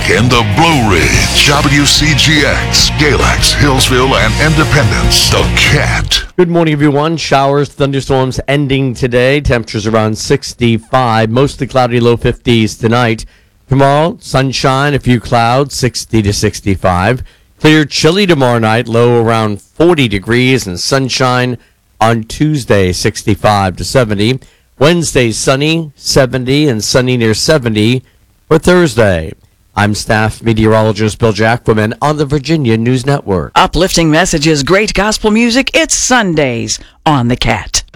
in the Blue Ridge, WCGX, Galax, Hillsville, and Independence. The Cat. Good morning, everyone. Showers, thunderstorms ending today. Temperatures around 65. Mostly cloudy, low 50s tonight. Tomorrow, sunshine, a few clouds, 60 to 65. Clear, chilly tomorrow night, low around 40 degrees, and sunshine on Tuesday, 65 to 70. Wednesday, sunny, 70, and sunny near 70 for Thursday. I'm staff meteorologist Bill Jackwoman on the Virginia News Network. Uplifting messages, great gospel music. It's Sundays on The Cat.